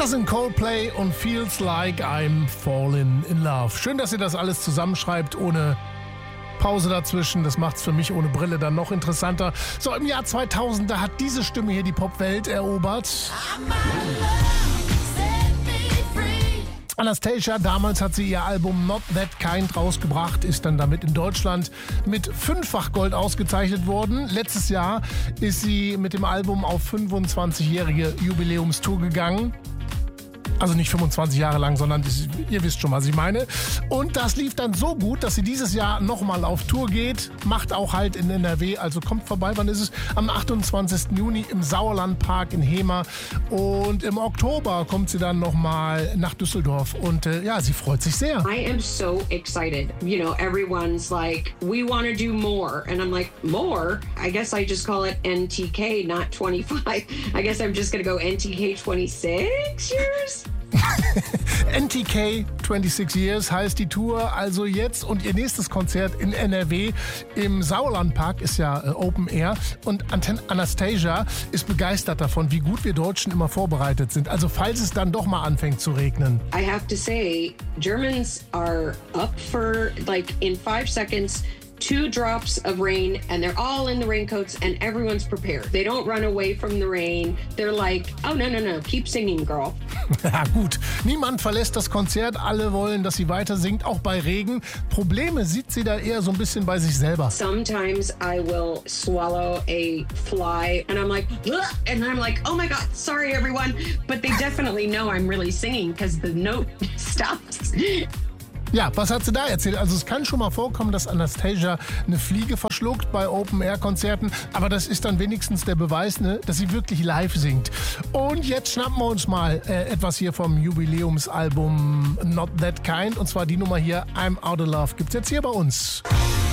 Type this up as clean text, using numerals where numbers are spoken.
Das sind Coldplay und Feels Like I'm Falling in Love. Schön, dass ihr das alles zusammenschreibt, ohne Pause dazwischen. Das macht's für mich ohne Brille dann noch interessanter. So, im Jahr 2000, da hat diese Stimme hier die Popwelt erobert. Anastacia, damals hat sie ihr Album Not That Kind rausgebracht, ist dann damit in Deutschland mit 5-fach Gold ausgezeichnet worden. Letztes Jahr ist sie mit dem Album auf 25-jährige Jubiläumstour gegangen. Also nicht 25 Jahre lang, sondern ihr wisst schon, was ich meine. Und das lief dann so gut, dass sie dieses Jahr nochmal auf Tour geht. Macht auch halt in NRW, also kommt vorbei. Wann ist es? Am 28. Juni im Sauerlandpark in Hemer. Und im Oktober kommt sie dann nochmal nach Düsseldorf. Und ja, sie freut sich sehr. I am so excited. You know, everyone's like, we want to do more. And I'm like, more? I guess I just call it NTK, not 25. I guess I'm just going to go NTK 26 years? NTK 26 Years heißt die Tour also jetzt, und ihr nächstes Konzert in NRW im Sauerlandpark ist ja Open Air, und Anastacia ist begeistert davon, wie gut wir Deutschen immer vorbereitet sind. Also falls es dann doch mal anfängt zu regnen. I have to say, Germans are up for, like, in 5 seconds, 2 drops of rain, and they're all in the raincoats, and everyone's prepared. They don't run away from the rain. They're like, oh, no, keep singing, girl. Ja gut, niemand verlässt das Konzert, alle wollen, dass sie weiter singt, auch bei Regen. Probleme sieht sie da eher so ein bisschen bei sich selber. Sometimes I will swallow a fly, and I'm like, ugh, and I'm like, oh my God, sorry everyone, but they definitely know I'm really singing because the note stops. Ja, was hat sie da erzählt? Also es kann schon mal vorkommen, dass Anastacia eine Fliege verschluckt bei Open-Air-Konzerten, aber das ist dann wenigstens der Beweis, ne, dass sie wirklich live singt. Und jetzt schnappen wir uns mal etwas hier vom Jubiläumsalbum Not That Kind, und zwar die Nummer hier, I'm Out of Love, gibt's jetzt hier bei uns.